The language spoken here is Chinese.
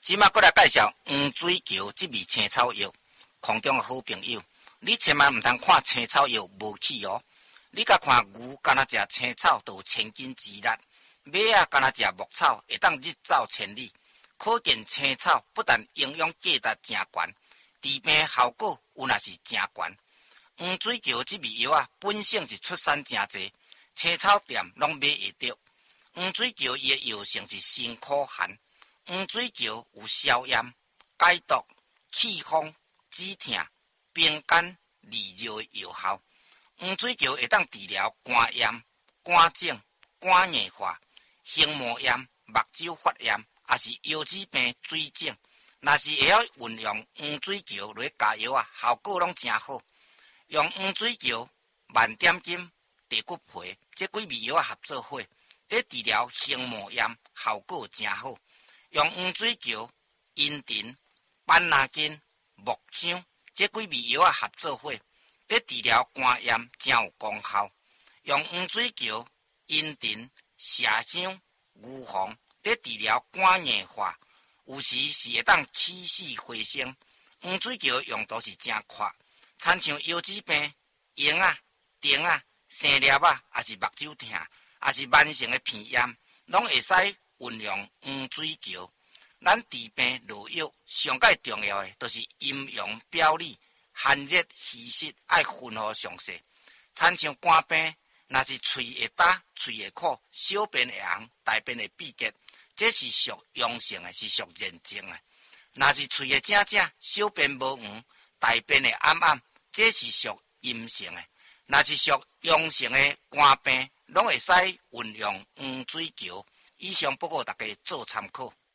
即马过来介绍黄水桥这味青草药，空中的好朋友，你千万唔通看青草药无去哦。你甲看牛干那食青草就有千斤之力，马啊干那食木草会当日走千里。可见青草不但营养价值真悬，治病效果有那是真悬。黄水桥这味药啊，本身是出产真济，青草店拢买会到。黄水桥伊的药性是辛苦寒。黄水桥有消炎、解毒、气风、止痛、平肝利尿的药效。黄水桥会当治疗肝炎、肝肿、肝硬化、心膜炎、目睭发炎，也是腰子病、水肿。若是会晓运用黄水桥来加药啊，效果拢真好。用黄水桥、万点金、地骨皮这几味药合作伙，咧治疗心膜炎，效果真好。用黄水桥、茵陈、板蓝根、木香这几味药合作伙，咧治疗肝炎真有功效。用黄水桥、茵陈、麝香、牛黄咧治疗肝硬化，有时是会当起死回生。黄水桥用途是真快，亲像腰子病、痈啊、钉啊、生裂啊，也是目睭痛，也是慢性的鼻炎，拢会使运用黄水桥。咱治病落药上介重要的，就是阴阳表里、寒热虚实爱分合详细。亲像肝病，若是喙会干、喙会苦、小便会红、大便会闭结，这是属阳性的，是属炎症的。若是喙会正正、小便无黄、大便会暗暗，这是属阴性的。若是属阳性的肝病，拢会使运用黄水桥。以上报告大家做参考。